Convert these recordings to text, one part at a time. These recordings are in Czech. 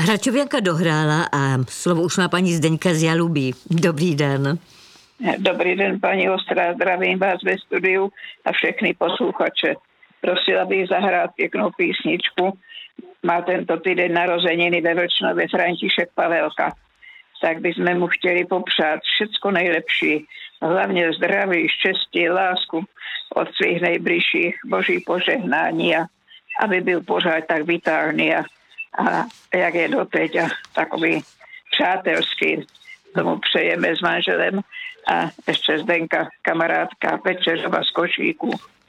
Hračověnka dohrála a slovo už má paní Zdeňka z Jalubí. Dobrý den. Dobrý den, paní Ostrá, zdravím vás ve studiu a všechny posluchače. Prosila bych zahrát pěknou písničku. Má tento týden narozeniny ve Vlčnově František Pavelka. Tak bychom mu chtěli popřát všecko nejlepší. Hlavně zdraví, štěstí, lásku od svých nejbližších, boží požehnání a aby byl pořád tak vitální a jak je doteď a takový přátelský. Tomu přejeme s manželem a ještě Zdenka, kamarádka Večeřova z Košíku.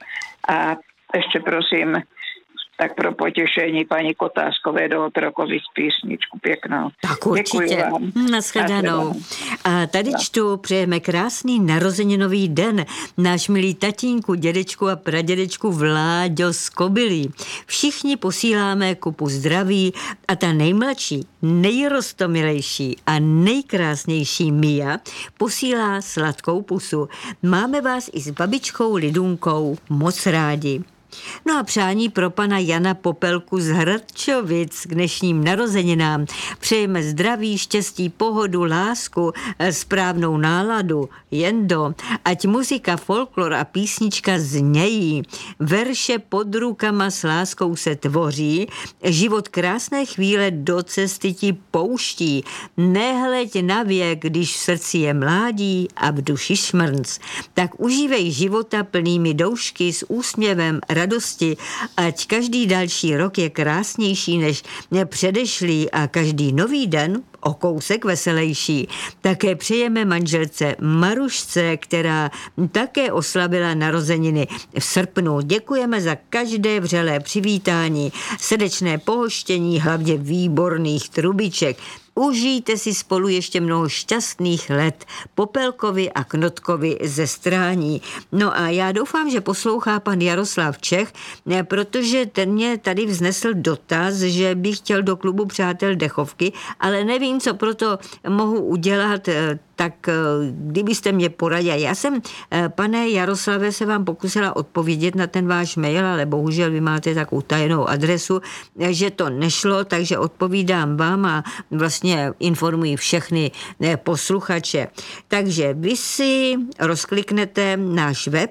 A ještě prosím, tak pro potěšení paní Kotáskové do Otrokovic písničku pěknou. Tak určitě. Nashledanou. A tady čtu, přejeme krásný narozeninový den. Náš milý tatínku, dědečku a pradědečku Vláďo z Kobylí. Všichni posíláme kupu zdraví a ta nejmladší, nejrostomilejší a nejkrásnější Mia posílá sladkou pusu. Máme vás i s babičkou Lidunkou moc rádi. No a přání pro pana Jana Popelku z Hradčovic k dnešním narozeninám. Přejeme zdraví, štěstí, pohodu, lásku, správnou náladu, Jendo, ať muzika, folklor a písnička znějí. Verše pod rukama s láskou se tvoří, život krásné chvíle do cesty ti pouští. Nehleď na věk, když v srdci je mládí a v duši šmrnc. Tak užívej života plnými doušky s úsměvem, radosti, ať každý další rok je krásnější než předešlý a každý nový den o kousek veselější. Také přejeme manželce Marušce, která také oslavila narozeniny v srpnu. Děkujeme za každé vřelé přivítání, srdečné pohoštění, hlavně výborných trubiček. Užijte si spolu ještě mnoho šťastných let Popelkovi a Knotkovi ze Strání. No a já doufám, že poslouchá pan Jaroslav Čech, protože ten mě tady vznesl dotaz, že bych chtěl do klubu Přátel Dechovky, ale nevím, co proto mohu udělat, tak kdybyste mě poradili. Já jsem, pane Jaroslave, se vám pokusila odpovědět na ten váš mail, ale bohužel vy máte takovou tajnou adresu, že to nešlo, takže odpovídám vám a vlastně informuji všechny posluchače. Takže vy si rozkliknete náš web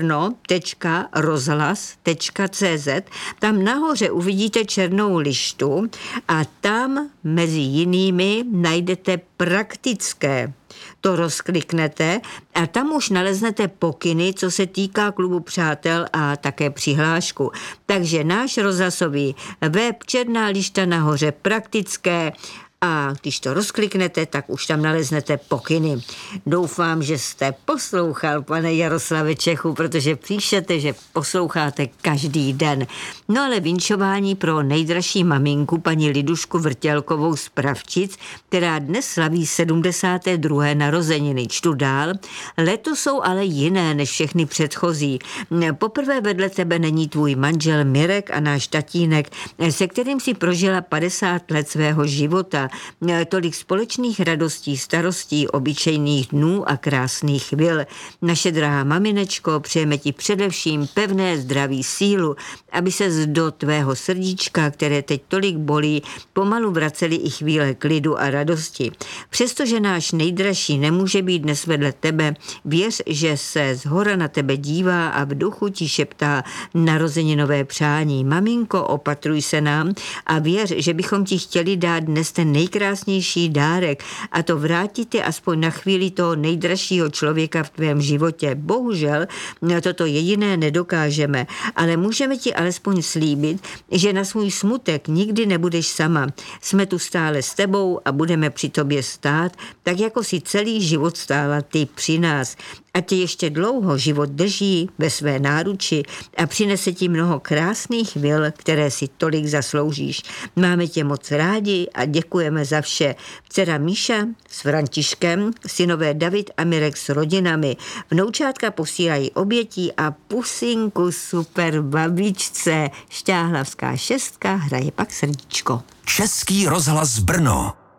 brno.rozhlas.cz, tam nahoře uvidíte černou lištu a tam mezi jinými najdete praktické. To rozkliknete a tam už naleznete pokyny, co se týká klubu Přátel a také přihlášku. Takže náš rozhlasový web, černá lišta nahoře, praktické, a když to rozkliknete, tak už tam naleznete pokyny. Doufám, že jste poslouchal, pane Jaroslave Čechu, protože píšete, že posloucháte každý den. No ale vinčování pro nejdražší maminku, paní Lidušku Vrtělkovou z Pravčic, která dnes slaví 72. narozeniny. Čtu dál. Letos jsou ale jiné než všechny předchozí. Poprvé vedle tebe není tvůj manžel Mirek a náš tatínek, se kterým si prožila 50 let svého života. Tolik společných radostí, starostí, obyčejných dnů a krásných chvil. Naše drahá maminečko, přejeme ti především pevné zdraví, sílu, aby se do tvého srdíčka, které teď tolik bolí, pomalu vracely i chvíle klidu a radosti. Přestože náš nejdražší nemůže být dnes vedle tebe, věř, že se zhora na tebe dívá a v duchu ti šeptá narozeninové přání. Maminko, opatruj se nám a věř, že bychom ti chtěli dát dnes ten nejkrásnější dárek a to vrátit ti aspoň na chvíli toho nejdražšího člověka v tvém životě. Bohužel toto jediné nedokážeme, ale můžeme ti alespoň slíbit, že na svůj smutek nikdy nebudeš sama. Jsme tu stále s tebou a budeme při tobě stát, tak jako si celý život stála ty při nás. A tě ještě dlouho život drží ve své náruči a přinese ti mnoho krásných chvil, které si tolik zasloužíš. Máme tě moc rádi a děkujeme za vše. Dcera Míša s Františkem, synové David a Mirek s rodinami. Vnoučátka posílají obětí a pusinku super babičce. Šťáhlavská 6 hraje pak srdíčko. Český rozhlas Brno.